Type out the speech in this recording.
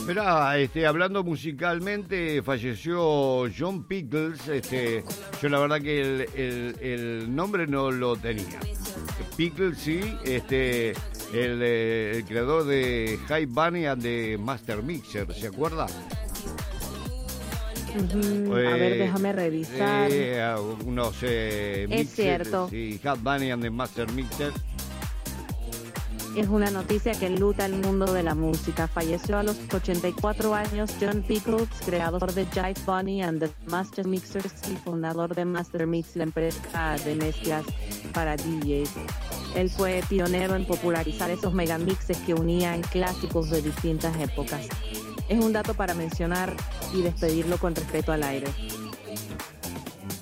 Mirá, hablando musicalmente, falleció John Pickles. Yo la verdad que el nombre no lo tenía. Pickles, sí, el creador de High Bunny and the Master Mixer, ¿se acuerda? A ver, déjame revisar. Unos es mixers, cierto. sí, High Bunny and the Master Mixer. Es una noticia que enluta el mundo de la música. Falleció a los 84 años John Pickles, creador de Jive Bunny and the Master Mixers y fundador de Master Mix, la empresa de mezclas para DJs. Él fue pionero en popularizar esos megamixes que unían clásicos de distintas épocas. Es un dato para mencionar y despedirlo con respeto al aire.